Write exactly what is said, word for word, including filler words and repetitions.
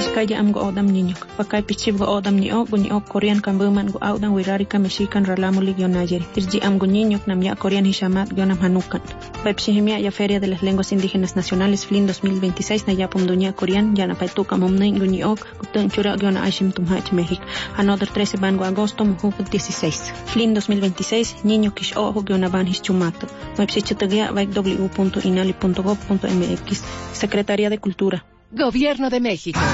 Vizcaya am go odam niño. Pakay pichib go odam ni ok ni ok Korean kambuman go audan wirarika mexican ralamuli gionayeri. Irji am go niño nam ya Korean hishamat gionam hanukan. Pepsihimia ya Feria de las Lenguas Indígenas Nacionales F L I N dos mil veintiséis na yapum dunya Korean ya na paituka momnay go ni ok kutun chura giona aishim tumhach México. Another trece ban go agosto muhu dieciséis. F L I N dos mil veintiséis niño kish ojo giona ban hischumato. Website w w w punto inali punto gov punto m x. Secretaría de Cultura. Gobierno de México.